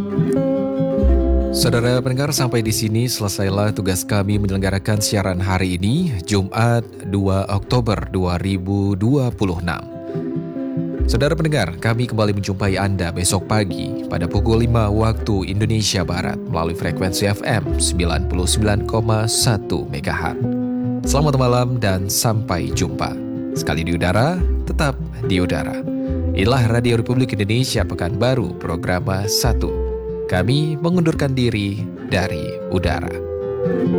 Saudara pendengar, sampai di sini selesailah tugas kami menyelenggarakan siaran hari ini, Jumat 2 Oktober 2026. Saudara pendengar, kami kembali menjumpai Anda besok pagi pada pukul 5 waktu Indonesia Barat melalui frekuensi FM 99,1 MHz. Selamat malam dan sampai jumpa. Sekali di udara, tetap di udara. Inilah Radio Republik Indonesia Pekanbaru, Programa 1. Kami mengundurkan diri dari udara.